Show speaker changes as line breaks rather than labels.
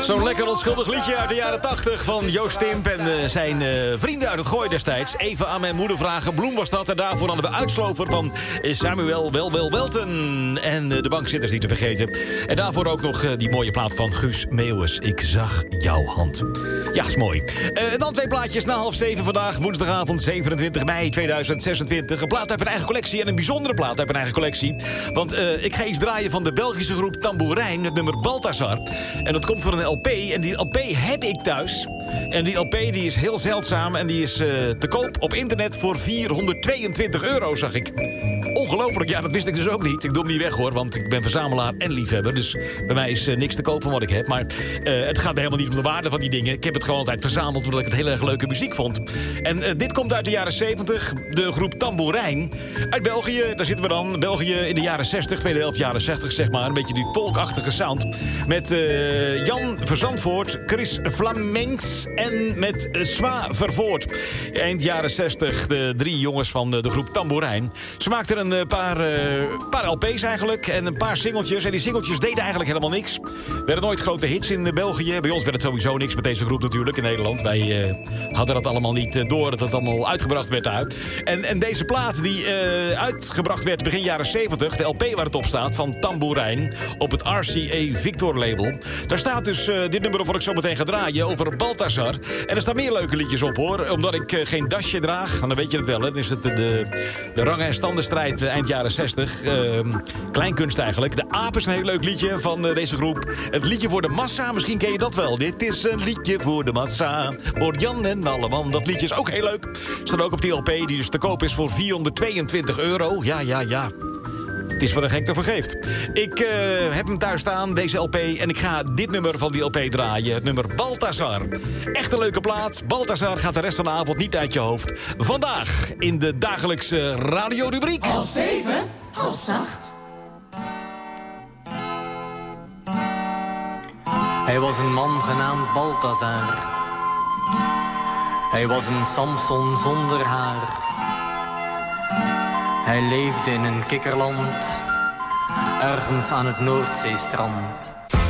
Zo'n lekker onschuldig liedje uit de jaren 80 van Joost Timp en zijn vrienden uit het Gooi destijds. Even aan mijn moeder vragen, Bloem was dat. En daarvoor hadden we uitslover van Samuel Welten. En de bankzitters niet te vergeten. En daarvoor ook nog die mooie plaat van Guus Meeuwis. Ik zag jouw hand. Ja, is mooi. En dan 2 plaatjes na 6:30 vandaag, woensdagavond 27 mei 2026. Een plaat uit mijn eigen collectie en een bijzondere plaat uit mijn eigen collectie. Want ik ga iets draaien van de Belgische groep Tamboerijn, het nummer Balthazar. En dat komt van een LP en die LP heb ik thuis. En die LP die is heel zeldzaam en die is te koop op internet voor €422, zag ik. Ongelooflijk, ja, dat wist ik dus ook niet. Ik doe hem niet weg, hoor, want ik ben verzamelaar en liefhebber. Dus bij mij is niks te koop van wat ik heb. Maar het gaat me helemaal niet om de waarde van die dingen. Ik heb het gewoon altijd verzameld omdat ik het heel erg leuke muziek vond. En dit komt uit de jaren 70, de groep Tamboerijn. Uit België, daar zitten we dan. België in de jaren 60, tweede helft jaren 60, zeg maar. Een beetje die folkachtige sound. Met Jan Verzandvoort, Chris Flamengs en met Swa Vervoort. Eind jaren 60, de 3 jongens van de groep Tamboerijn. Ze maakten een paar LP's eigenlijk en een paar singeltjes. En die singeltjes deden eigenlijk helemaal niks. Werden nooit grote hits in België. Bij ons werd het sowieso niks met deze groep natuurlijk in Nederland. Wij hadden dat allemaal niet door, dat het allemaal uitgebracht werd daar. En deze plaat die uitgebracht werd begin jaren 70... de LP waar het op staat, van Tamboerijn... op het RCA Victor label. Daar staat dus dit nummer op wat ik zo meteen ga draaien... over Balthazar. En er staan meer leuke liedjes op, hoor. Omdat ik geen dasje draag, dan weet je het wel. Hè. Dan is het de rangen- en standenstrijd eind jaren 60. Kleinkunst eigenlijk. De Aap is een heel leuk liedje van deze groep. Het liedje voor de massa, misschien ken je dat wel. Dit is een liedje voor de massa. Voor Jan en Alleman. Dat liedje is ook heel leuk. Staat ook op die LP, die dus te koop is voor €422. Ja. Het is wat een gek ervoor geeft. Ik heb hem thuis staan, deze LP... en ik ga dit nummer van die LP draaien. Het nummer Balthazar. Echt een leuke plaat. Balthazar gaat de rest van de avond niet uit je hoofd. Vandaag in de dagelijkse radiorubriek.
6:30, 7:30.
Hij was een man genaamd Balthazar. Hij was een Samson zonder haar. Hij leefde in een kikkerland, ergens aan het Noordzeestrand.